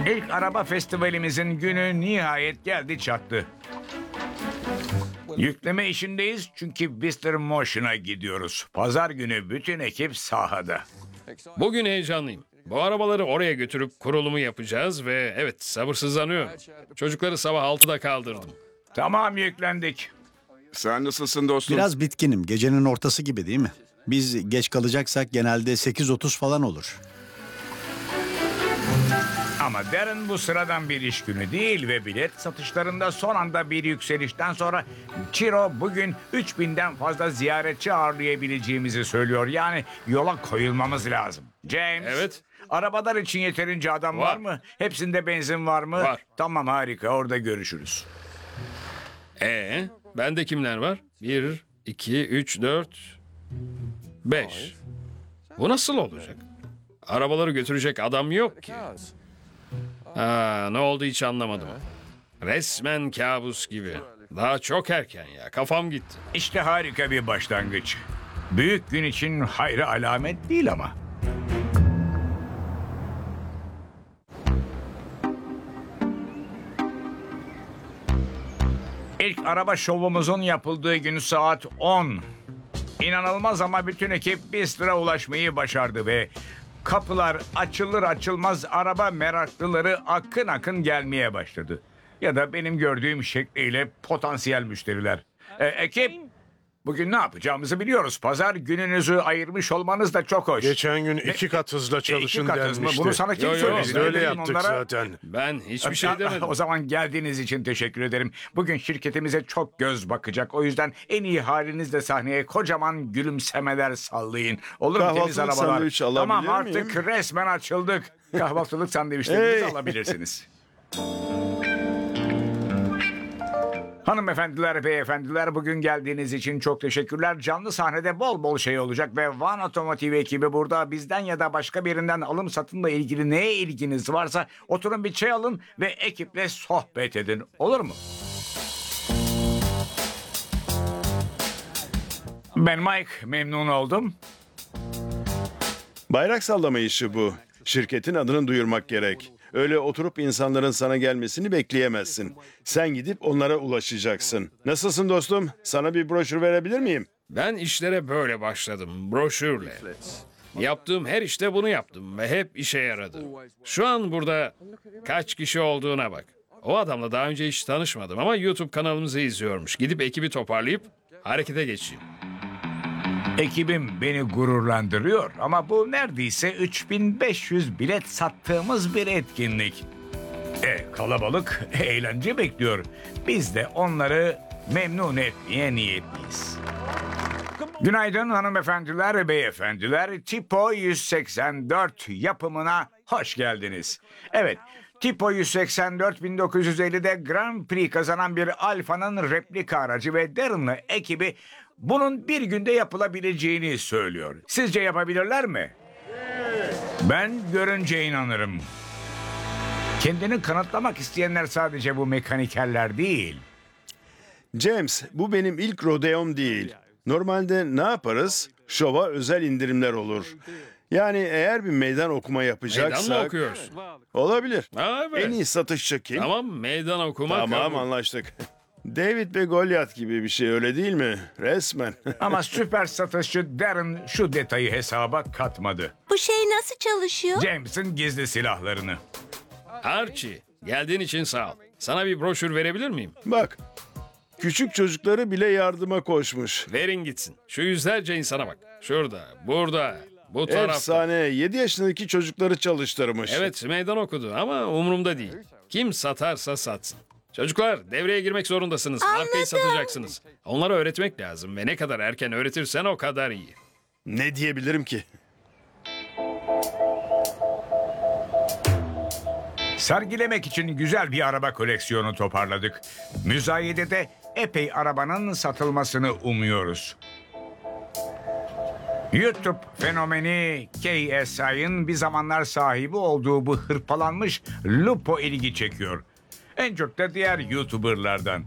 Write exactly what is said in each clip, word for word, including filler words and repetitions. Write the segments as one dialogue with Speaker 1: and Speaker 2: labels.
Speaker 1: İlk araba festivalimizin günü nihayet geldi çattı. Yükleme işindeyiz çünkü mister Motion'a gidiyoruz. Pazar günü bütün ekip sahada.
Speaker 2: Bugün heyecanlıyım. Bu arabaları oraya götürüp kurulumu yapacağız ve evet sabırsızlanıyorum. Çocukları sabah altıda kaldırdım.
Speaker 1: Tamam, yüklendik.
Speaker 3: Sen nasılsın dostum?
Speaker 4: Biraz bitkinim. Gecenin ortası gibi değil mi? Biz geç kalacaksak genelde sekiz otuz falan olur.
Speaker 1: Ama Darren bu sıradan bir iş günü değil ve bilet satışlarında son anda bir yükselişten sonra Ciro bugün üç binden fazla ziyaretçi ağırlayabileceğimizi söylüyor. Yani yola koyulmamız lazım. James.
Speaker 2: Evet.
Speaker 1: Arabalar için yeterince adam var,
Speaker 2: Var.
Speaker 1: mı? Hepsinde benzin var mı?
Speaker 2: Var.
Speaker 1: Tamam, harika, orada görüşürüz.
Speaker 2: Ee, bende kimler var? Bir, iki, üç, dört, beş. Bu nasıl olacak? Arabaları götürecek adam yok ki. Ha, ne oldu hiç anlamadım. Resmen kabus gibi. Daha çok erken ya. Kafam gitti.
Speaker 1: İşte harika bir başlangıç. Büyük gün için hayra alamet değil ama. İlk araba şovumuzun yapıldığı gün saat on. İnanılmaz ama bütün ekip Bistr'a ulaşmayı başardı ve kapılar açılır açılmaz araba meraklıları akın akın gelmeye başladı. Ya da benim gördüğüm şekliyle potansiyel müşteriler. E, ekip, bugün ne yapacağımızı biliyoruz. Pazar gününüzü ayırmış olmanız da çok hoş.
Speaker 5: Geçen gün iki kat hızla çalışın
Speaker 1: İki kat hız mı?
Speaker 5: denmişti.
Speaker 1: Bunu sana kim
Speaker 2: Yo, yo,
Speaker 1: söyledi?
Speaker 5: Biz de öyle
Speaker 1: Ne dedin
Speaker 5: yaptık
Speaker 1: onlara?
Speaker 5: zaten.
Speaker 2: Ben hiçbir şey demedim.
Speaker 1: O zaman geldiğiniz için teşekkür ederim. Bugün şirketimize çok göz bakacak. O yüzden en iyi halinizle sahneye kocaman gülümsemeler sallayın. Olur mu temiz
Speaker 3: Kahvaltılık
Speaker 1: arabalar?
Speaker 3: sandviç alabilir
Speaker 1: Tamam, artık
Speaker 3: miyim?
Speaker 1: resmen açıldık. Kahvaltılık sandviçlerinizi
Speaker 3: Hey!
Speaker 1: alabilirsiniz. Hanımefendiler, beyefendiler, bugün geldiğiniz için çok teşekkürler. Canlı sahnede bol bol şey olacak ve Van Otomotiv ekibi burada. Bizden ya da başka birinden alım satımla ilgili neye ilginiz varsa oturun bir çay alın ve ekiple sohbet edin. Olur mu? Ben Mike, memnun oldum.
Speaker 3: Bayrak sallama işi bu. Şirketin adını duyurmak gerek. Öyle oturup insanların sana gelmesini bekleyemezsin. Sen gidip onlara ulaşacaksın. Nasılsın dostum? Sana bir broşür verebilir miyim?
Speaker 2: Ben işlere böyle başladım. Broşürle. Yaptığım her işte bunu yaptım ve hep işe yaradı. Şu an burada kaç kişi olduğuna bak. O adamla daha önce hiç tanışmadım ama YouTube kanalımızı izliyormuş. Gidip ekibi toparlayıp harekete geçeyim.
Speaker 1: Ekibim beni gururlandırıyor ama bu neredeyse üç bin beş yüz bilet sattığımız bir etkinlik. E, kalabalık eğlence bekliyor. Biz de onları memnun etmeye niyetliyiz. Günaydın hanımefendiler ve beyefendiler. Tipo yüz seksen dört yapımına hoş geldiniz. Evet, Tipo yüz seksen dört bin dokuz yüz ellide Grand Prix kazanan bir Alfa'nın replika aracı ve Darren'lı ekibi bunun bir günde yapılabileceğini söylüyor. Sizce yapabilirler mi? Ben görünce inanırım. Kendini kanıtlamak isteyenler sadece bu mekanikerler değil.
Speaker 3: James, bu benim ilk rodeom değil. Normalde ne yaparız? Şova özel indirimler olur. Yani eğer bir meydan okuma
Speaker 2: Meydan
Speaker 3: yapacaksak...
Speaker 2: mı okuyorsun?
Speaker 3: Olabilir.
Speaker 2: Ha, evet.
Speaker 3: En iyi satışçı kim?
Speaker 2: Tamam, meydan okuma
Speaker 3: Tamam,
Speaker 2: kabul.
Speaker 3: anlaştık. David ve Goliath gibi bir şey, öyle değil mi? Resmen.
Speaker 1: Ama süper satışçı Darren şu detayı hesaba katmadı.
Speaker 6: Bu şey nasıl çalışıyor?
Speaker 1: James'in gizli silahlarını.
Speaker 2: Archie, geldiğin için sağ ol. Sana bir broşür verebilir miyim?
Speaker 3: Bak, küçük çocukları bile yardıma koşmuş.
Speaker 2: Verin gitsin. Şu yüzlerce insana bak. Şurada, burada, bu tarafta.
Speaker 3: Efsane. yedi yaşındaki çocukları çalıştırmış.
Speaker 2: Evet, meydan okudu ama umurumda değil. Kim satarsa satsın. Çocuklar, devreye girmek zorundasınız. Markayı satacaksınız. Onlara öğretmek lazım ve ne kadar erken öğretirsen o kadar iyi.
Speaker 3: Ne diyebilirim ki?
Speaker 1: Sergilemek için güzel bir araba koleksiyonu toparladık. Müzayedede epey arabanın satılmasını umuyoruz. YouTube fenomeni K S I'ın bir zamanlar sahibi olduğu bu hırpalanmış Lupo ilgi çekiyor. En çok da diğer YouTuber'lardan.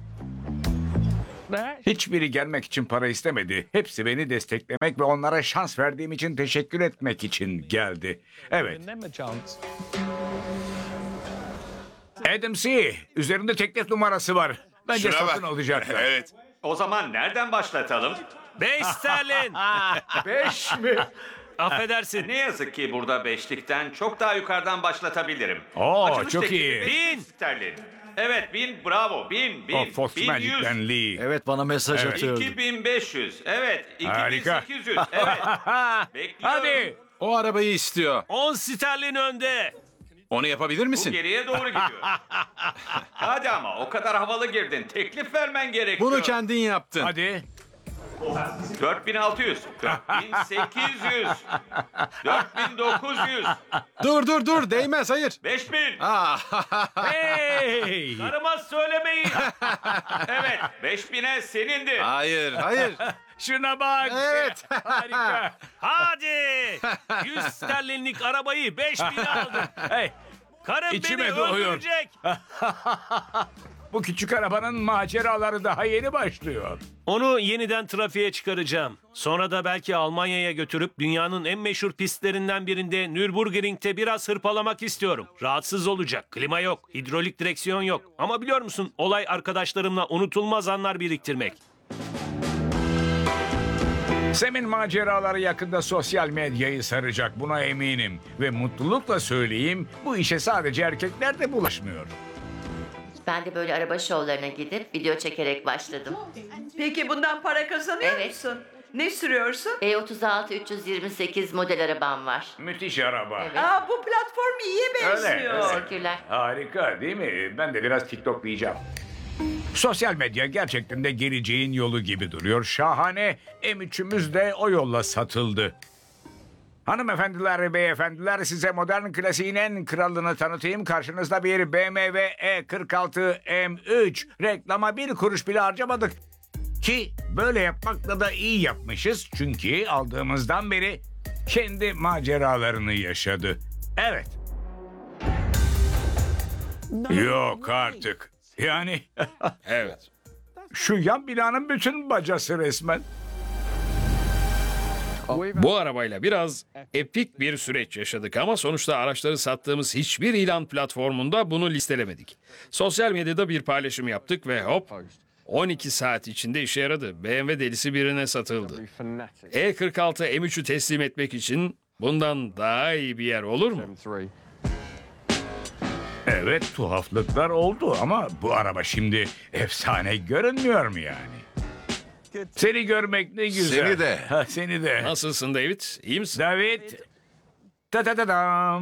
Speaker 1: Hiçbiri gelmek için para istemedi. Hepsi beni desteklemek ve onlara şans verdiğim için teşekkür etmek için geldi. Evet. Adam C. Üzerinde teklif numarası var. Bence
Speaker 7: Şuna
Speaker 1: satın
Speaker 7: bak.
Speaker 1: alacaklar.
Speaker 7: Evet.
Speaker 8: O zaman nereden başlatalım?
Speaker 9: Beş sterlin.
Speaker 1: Beş mi?
Speaker 9: Affedersin.
Speaker 8: Ne yazık ki burada beşlikten çok daha yukarıdan başlatabilirim.
Speaker 1: Oo,
Speaker 8: Açılış
Speaker 1: çok
Speaker 8: teklifi
Speaker 1: iyi.
Speaker 8: beş
Speaker 9: Bin.
Speaker 8: sterlin. Evet bin bravo bin bin.
Speaker 1: O Fox
Speaker 8: bin yüz.
Speaker 1: Magic'ten Lee.
Speaker 10: Evet bana mesaj
Speaker 1: Evet.
Speaker 10: atıyordu.
Speaker 8: iki bin beş yüz. Evet.
Speaker 1: Harika.
Speaker 8: iki bin sekiz yüz. Evet. Bekliyorum.
Speaker 1: Hadi.
Speaker 5: O arabayı istiyor.
Speaker 9: On sterlin önde.
Speaker 5: Onu yapabilir
Speaker 8: Bu
Speaker 5: misin?
Speaker 8: geriye doğru gidiyor. Hadi ama o kadar havalı girdin. Teklif vermen gerekiyor.
Speaker 5: Bunu kendin yaptın.
Speaker 1: Hadi.
Speaker 8: dört bin altı yüz. dört bin sekiz yüz. dört bin dokuz yüz.
Speaker 5: Dur dur dur değmez hayır.
Speaker 8: beş bin.
Speaker 1: Hey.
Speaker 9: Karıma söylemeyin.
Speaker 8: Evet. beş bine senindi.
Speaker 5: Hayır hayır.
Speaker 1: Şuna bak.
Speaker 5: Evet.
Speaker 1: Harika.
Speaker 9: Hadi. Yüz sterlinlik arabayı beş bine aldım.
Speaker 1: Hey.
Speaker 9: Karım
Speaker 1: İçime
Speaker 9: beni
Speaker 1: doğuyor.
Speaker 9: öldürecek.
Speaker 1: Bu küçük arabanın maceraları daha yeni başlıyor.
Speaker 9: Onu yeniden trafiğe çıkaracağım. Sonra da belki Almanya'ya götürüp dünyanın en meşhur pistlerinden birinde Nürburgring'te biraz hırpalamak istiyorum. Rahatsız olacak. Klima yok, hidrolik direksiyon yok. Ama biliyor musun, olay arkadaşlarımla unutulmaz anlar biriktirmek.
Speaker 1: Sem'in maceraları yakında sosyal medyayı saracak, buna eminim. Ve mutlulukla söyleyeyim, bu işe sadece erkekler de bulaşmıyor.
Speaker 11: Ben de böyle araba şovlarına gidip video çekerek başladım.
Speaker 12: Peki bundan para kazanıyor
Speaker 11: Evet.
Speaker 12: musun? Ne sürüyorsun?
Speaker 11: E otuz altı üç yüz yirmi sekiz model arabam var.
Speaker 1: Müthiş araba.
Speaker 11: Evet.
Speaker 12: Aa, bu platform iyiye benziyor.
Speaker 1: öyle.
Speaker 11: Teşekkürler.
Speaker 1: Harika değil mi? Ben de biraz TikToklayacağım. Sosyal medya gerçekten de geleceğin yolu gibi duruyor. Şahane. M üç'ümüz de o yolla satıldı. Hanımefendiler ve beyefendiler, size modern klasiğin en kralını tanıtayım. Karşınızda bir B M W E kırk altı M üç. Reklama bir kuruş bile harcamadık. Ki böyle yapmakla da iyi yapmışız. Çünkü aldığımızdan beri kendi maceralarını yaşadı. Evet. Yok artık. Yani
Speaker 2: Evet.
Speaker 1: şu yan binanın bütün bacası resmen.
Speaker 2: Bu arabayla biraz epik bir süreç yaşadık ama sonuçta araçları sattığımız hiçbir ilan platformunda bunu listelemedik. Sosyal medyada bir paylaşım yaptık ve hop on iki saat içinde işe yaradı. B M W delisi birine satıldı. E kırk altı M üç'ü teslim etmek için bundan daha iyi bir yer olur mu?
Speaker 1: Evet, tuhaflıklar oldu ama bu araba şimdi efsane görünmüyor mu yani? Seni görmek ne güzel.
Speaker 7: Seni de.
Speaker 1: Ha, seni de.
Speaker 2: Nasılsın David? İyi misin?
Speaker 1: David. Ta ta ta dam.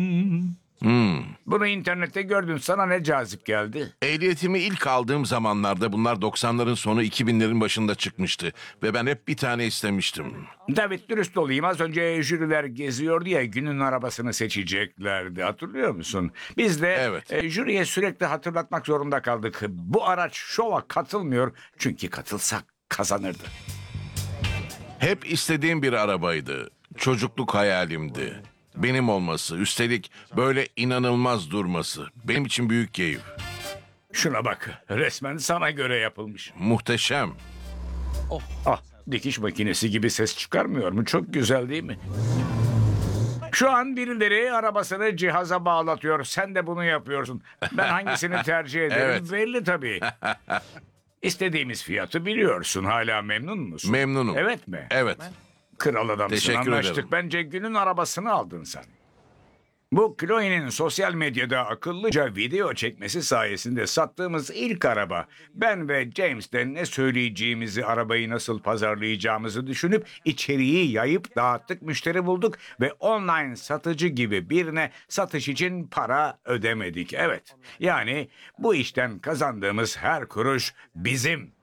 Speaker 1: Bunu internette gördüm. Sana ne cazip geldi?
Speaker 7: Ehliyetimi ilk aldığım zamanlarda bunlar doksanların sonu iki binlerin başında çıkmıştı. Ve ben hep bir tane istemiştim.
Speaker 1: David, dürüst olayım. Az önce jüriler geziyordu ya, günün arabasını seçeceklerdi. Hatırlıyor musun? Biz de
Speaker 7: Evet.
Speaker 1: e, jüriye sürekli hatırlatmak zorunda kaldık. Bu araç şova katılmıyor. Çünkü katılsak kazanırdı.
Speaker 7: Hep istediğim bir arabaydı. Çocukluk hayalimdi. Benim olması, üstelik böyle inanılmaz durması. Benim için büyük keyif.
Speaker 1: Şuna bak. Resmen sana göre yapılmış.
Speaker 7: Muhteşem.
Speaker 1: Ah, dikiş makinesi gibi ses çıkarmıyor mu? Çok güzel değil mi? Şu an birileri arabasını cihaza bağlatıyor. Sen de bunu yapıyorsun. Ben hangisini tercih ederim?
Speaker 7: Evet.
Speaker 1: Belli tabii. İstediğimiz fiyatı biliyorsun. Hala memnun musun?
Speaker 7: Memnunum.
Speaker 1: Evet mi?
Speaker 7: Evet.
Speaker 1: Kral adamsın,
Speaker 7: Teşekkür
Speaker 1: anlaştık.
Speaker 7: ederim.
Speaker 1: Bence günün arabasını aldın sen. Bu Chloe'nin sosyal medyada akıllıca video çekmesi sayesinde sattığımız ilk araba. Ben ve James'ten ne söyleyeceğimizi, arabayı nasıl pazarlayacağımızı düşünüp içeriği yayıp dağıttık, müşteri bulduk ve online satıcı gibi birine satış için para ödemedik. Evet, yani bu işten kazandığımız her kuruş bizim.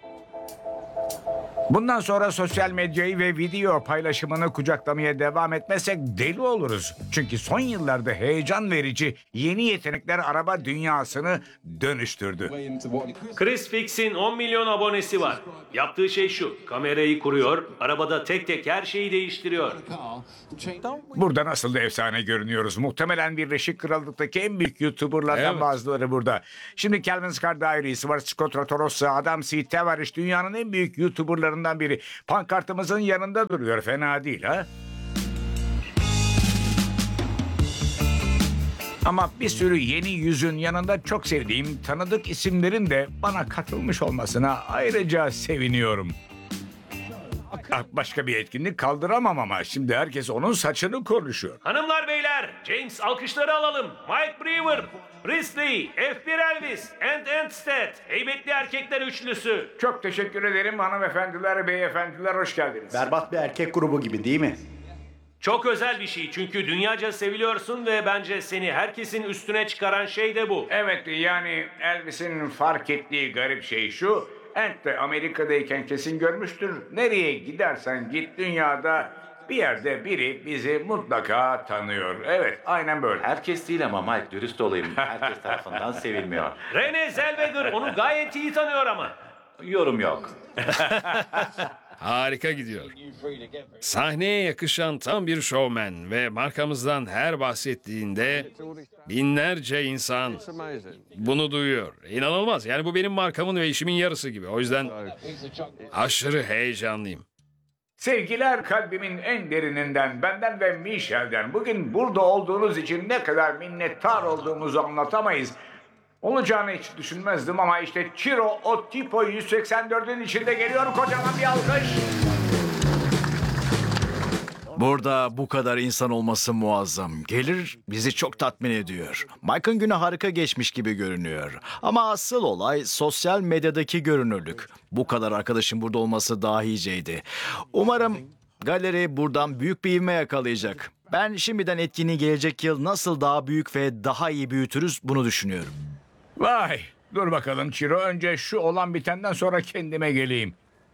Speaker 1: Bundan sonra sosyal medyayı ve video paylaşımını kucaklamaya devam etmezsek deli oluruz. Çünkü son yıllarda heyecan verici yeni yetenekler araba dünyasını dönüştürdü.
Speaker 9: Chris Fix'in on milyon abonesi var. Yaptığı şey şu: kamerayı kuruyor, arabada tek tek her şeyi değiştiriyor.
Speaker 1: Burada nasıl da efsane görünüyoruz. Muhtemelen Birleşik Krallık'taki en büyük YouTuber'lardan
Speaker 2: Evet.
Speaker 1: bazıları burada. Şimdi Calvin Scar Diaries var, Scott Ratorossa, Adam C. Tavariş dünyanın en büyük YouTuber'larından biri. Pankartımızın yanında duruyor. Fena değil ha? Ama bir sürü yeni yüzün yanında çok sevdiğim tanıdık isimlerin de bana katılmış olmasına ayrıca seviniyorum. Ah, Başka bir etkinlik kaldıramam ama şimdi herkes onun saçını konuşuyor.
Speaker 9: Hanımlar beyler, James alkışları alalım. Mike Brewer, Priestley, F bir Elvis, and Enstead. Heybetli erkekler üçlüsü.
Speaker 1: Çok teşekkür ederim hanımefendiler, beyefendiler, hoş geldiniz.
Speaker 4: Berbat bir erkek grubu gibi değil mi?
Speaker 9: Çok özel bir şey çünkü dünyaca seviliyorsun ve bence seni herkesin üstüne çıkaran şey de bu.
Speaker 1: Evet, yani Elvis'in fark ettiği garip şey şu. Ant de Amerika'dayken kesin görmüştür. Nereye gidersen git dünyada bir yerde biri bizi mutlaka tanıyor. Evet, aynen böyle.
Speaker 8: Herkes değil ama Mike, dürüst olayım. Herkes tarafından sevilmiyor.
Speaker 9: Rene Zellweger onu gayet iyi tanıyor ama.
Speaker 8: Yorum yok.
Speaker 2: Harika gidiyor. Sahneye yakışan tam bir şovmen ve markamızdan her bahsettiğinde binlerce insan bunu duyuyor. İnanılmaz. Yani bu benim markamın ve işimin yarısı gibi. O yüzden aşırı heyecanlıyım.
Speaker 1: Sevgiler kalbimin en derininden, benden ve Michel'den. Bugün burada olduğunuz için ne kadar minnettar olduğumuzu anlatamayız. Olacağını hiç düşünmezdim ama işte Ciro o Tipo yüz seksen dördün içinde geliyor. Kocaman bir alkış.
Speaker 10: Burada bu kadar insan olması muazzam. Gelir bizi çok tatmin ediyor. Mike'ın günü harika geçmiş gibi görünüyor. Ama asıl olay sosyal medyadaki görünürlük. Bu kadar arkadaşın burada olması dahiceydi. Umarım galeri buradan büyük bir ivme yakalayacak. Ben şimdiden etkinliği gelecek yıl nasıl daha büyük ve daha iyi büyütürüz bunu düşünüyorum.
Speaker 1: Vay, dur bakalım Ciro. Önce şu olan bitenden sonra kendime geleyim.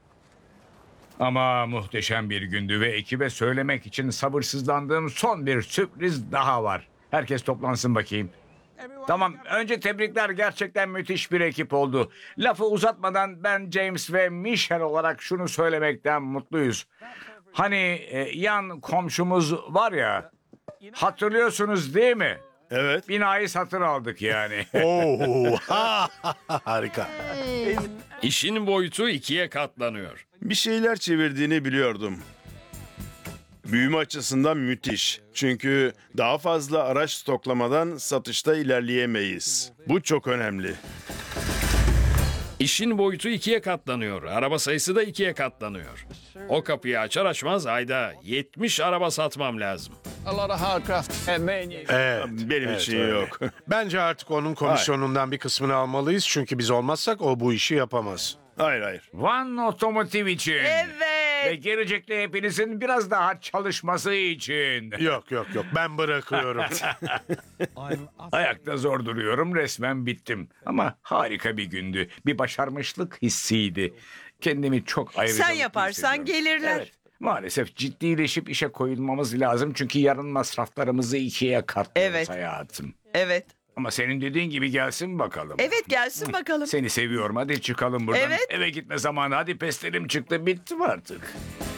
Speaker 1: Ama muhteşem bir gündü ve ekibe söylemek için sabırsızlandığım son bir sürpriz daha var. Herkes toplansın bakayım. Tamam, önce tebrikler, gerçekten müthiş bir ekip oldu. Lafı uzatmadan ben James ve Michelle olarak şunu söylemekten mutluyuz. Hani e, yan komşumuz var ya, hatırlıyorsunuz değil mi?
Speaker 3: Evet.
Speaker 1: Binayı satın aldık yani.
Speaker 4: Oo, harika.
Speaker 2: İşin boyutu ikiye katlanıyor.
Speaker 3: Bir şeyler çevirdiğini biliyordum. Büyüme açısından müthiş. Çünkü daha fazla araç stoklamadan satışta ilerleyemeyiz. Bu çok önemli.
Speaker 2: İşin boyutu ikiye katlanıyor. Araba sayısı da ikiye katlanıyor. O kapıyı açar açmaz ayda yetmiş araba satmam lazım.
Speaker 5: Evet.
Speaker 3: Benim
Speaker 5: evet,
Speaker 3: için
Speaker 5: öyle.
Speaker 3: yok.
Speaker 5: Bence artık onun komisyonundan bir kısmını almalıyız. Çünkü biz olmazsak o bu işi yapamaz.
Speaker 3: Hayır hayır.
Speaker 1: One Otomotiv için.
Speaker 12: Evet.
Speaker 1: Ve gelecekte hepinizin biraz daha çalışması için.
Speaker 5: Yok yok yok ben bırakıyorum.
Speaker 1: Ayakta zor duruyorum, resmen bittim. Ama harika bir gündü. Bir başarmışlık hissiydi. Kendimi çok ayrıcalıklı
Speaker 12: Sen yaparsan
Speaker 1: hissediyorum.
Speaker 12: gelirler.
Speaker 1: Evet. Maalesef ciddileşip işe koyulmamız lazım. Çünkü yarın masraflarımızı ikiye katlıyoruz
Speaker 12: Evet.
Speaker 1: hayatım.
Speaker 12: Evet.
Speaker 1: Ama senin dediğin gibi gelsin bakalım.
Speaker 12: Evet gelsin bakalım.
Speaker 1: Seni seviyorum. Hadi çıkalım buradan.
Speaker 12: Evet.
Speaker 1: Eve gitme zamanı. Hadi pestelim çıktı. Bitti mi artık?